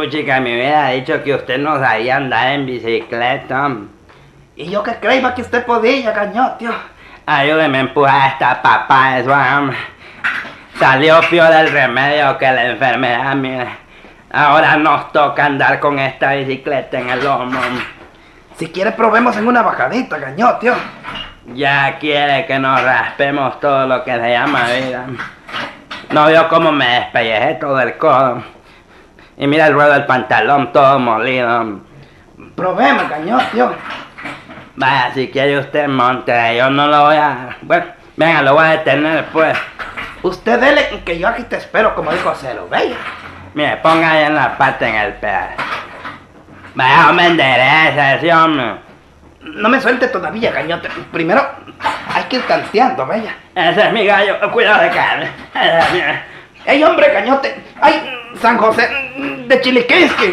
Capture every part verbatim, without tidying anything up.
Puchica, me hubiera dicho que usted no sabía andar en bicicleta. Y yo que creía que usted podía, cañotio. Ayúdeme a empujar a esta papá, eso, hombre. Salió peor el remedio que la enfermedad, mire. Ahora nos toca andar con esta bicicleta en el lomo. Si quiere probemos en una bajadita, cañotio. Ya quiere que nos raspemos todo lo que se llama vida. No vio cómo me despellejé todo el codo. Y mira el ruedo del pantalón todo molido. Probemos, cañotio. Vaya, si quiere usted monte, yo no lo voy a... Bueno, venga, lo voy a detener pues. Usted dele que yo aquí te espero, como dijo Celo, vaya. Mire, ponga ahí en la pata en el pedazo. Vaya, hombre, enderece, sí, hombre. No me suelte todavía, cañote. Primero hay que ir tanteando, vaya. Ese es mi gallo, cuidado de carne. ¡Ey, hombre, cañote! ¡Ay, San José de Chiliquisqui!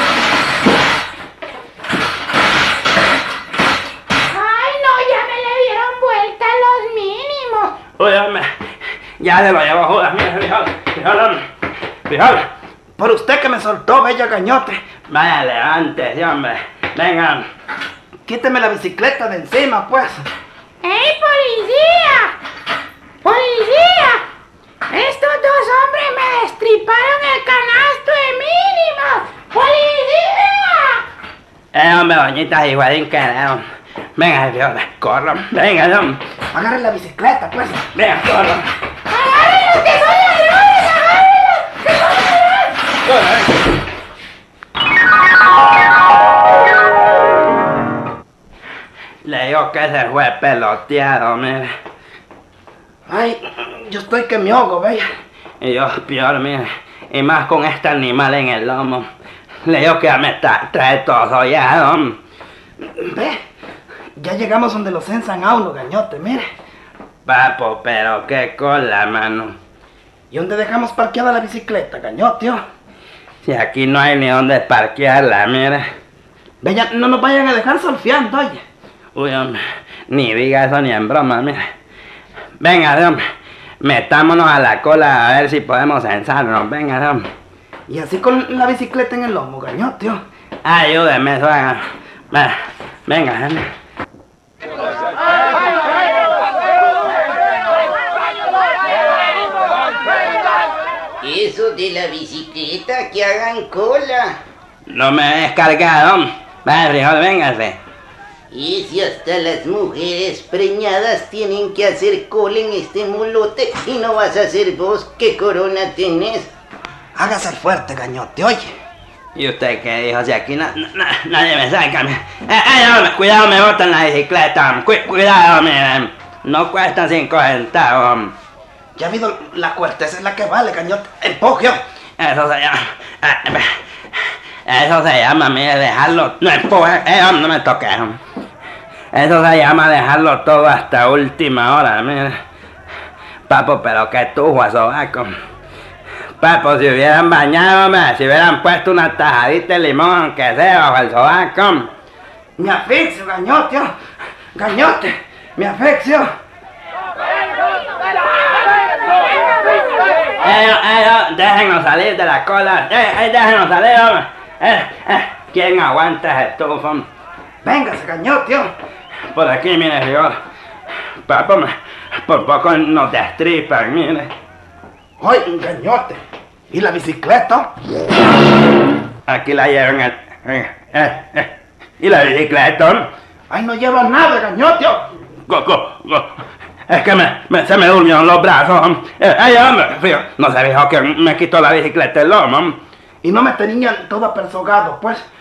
¡Ay, no! Ya me le dieron vuelta los mínimos. Oye, hombre, ya se lo llevo Judas, mire, frijol, frijol, frijol. Por usted que me soltó, bella cañote. Vaya, levántese, hombre. Venga. Quíteme la bicicleta de encima, pues. ¡Ey, policía! ¡Policía! Estos dos hombres me destriparon el canasto de mínimos. ¡Policía! Eh, hombre, doñita, igual sin querer. Venga, Dios, corro. Venga, Dios. Agarre la bicicleta, pues. Venga, corro. ¡Agárrenlos, que son ladrones! ¡Agárrenlos, que son ladrones! Le digo que se fue peloteado, mire. Ay, yo estoy que me ahogo, bella. Y yo peor, mire. Y más con este animal en el lomo. Le digo que ya me tra trae todo sollado. Ve, ya llegamos donde los censan a uno, gañote, mire. Papo, pero qué cola, mano. ¿Y dónde dejamos parqueada la bicicleta, gañote? Si aquí no hay ni dónde parquearla, mire. Bella, no nos vayan a dejar solfeando, oye. Uy, hombre, ni diga eso ni en broma, mire. Venga, hombre, metámonos a la cola a ver si podemos censarnos. Venga, hombre. Y así con la bicicleta en el lomo, gañote. Ayúdeme, suegra. Venga, venga. Eso de la bicicleta, que hagan cola. No me he descargado. Vaya, frijol, véngase. Y si hasta las mujeres preñadas tienen que hacer cola en este molote, y no vas a hacer vos, ¿qué corona tenés? Hágase el fuerte, gañote, oye. ¿Y usted qué dijo? Si aquí na, na, nadie me saca. Eh, eh, hombre, cuidado, me botan la bicicleta. Cu cuidado, miren. No cuesta cinco centavos. Ya ha habido la cuarteza, es la que vale, gañote. Empuje. Eso se llama... Eh, eso se llama, mire, dejarlo... No empuje, eh, no me toque. Eso se llama dejarlo todo hasta última hora, mire. Papo, pero qué tujo, sobaco. Papo, si hubieran bañado, me, si hubieran puesto una tajadita de limón, aunque sea, bajo el sobaco. Me asfixio, gañote. Gañote, me asfixio. Eh, eh, déjenos salir de la cola. Eh, eh, déjenos salir, hombre. Eh, eh, ¿quién aguanta ese tufo? Véngase, gañote. Por aquí, mire, señor. Papo, me, por poco nos destripan, mire. ¡Ay, gañote! ¿Y la bicicleta? Aquí la llevan el... Eh, eh, eh. ¿Y la bicicleta? ¡Ay, no lleva nada, gañote! Go, go, go. Es que me, me, se me durmieron los brazos. Eh, ay, hombre, fío, no se dijo que me quitó la bicicleta el lomo. Y no me tenían todo apersogado, pues.